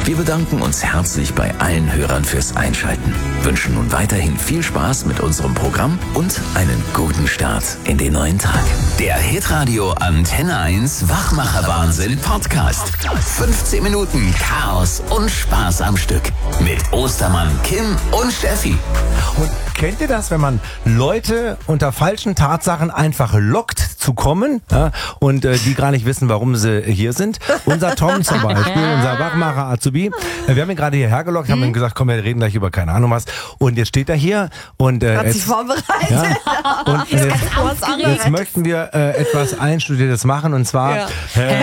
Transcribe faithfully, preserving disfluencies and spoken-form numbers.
Wir bedanken uns herzlich bei allen Hörern fürs Einschalten, wünschen nun weiterhin viel Spaß mit unserem Programm und einen guten Start in den neuen Tag. Der Hitradio Antenne eins Wachmacher-Wahnsinn Podcast. fünfzehn Minuten Chaos und Spaß am Stück. Mit Ostermann, Kim und Steffi. Und kennt ihr das, wenn man Leute unter falschen Tatsachen einfach lockt zu kommen, ja, und äh, die gar nicht wissen, warum sie hier sind? Unser Tom zum Beispiel, unser Wachmacher Azubi, äh, wir haben ihn gerade hierher gelockt, haben ihm gesagt, komm, wir reden gleich über keine Ahnung was. Und jetzt steht er hier und äh, Hat jetzt, sich vorbereitet. ja, und äh, jetzt, jetzt möchten wir äh, etwas Einstudiertes machen, und zwar... Ja. Äh,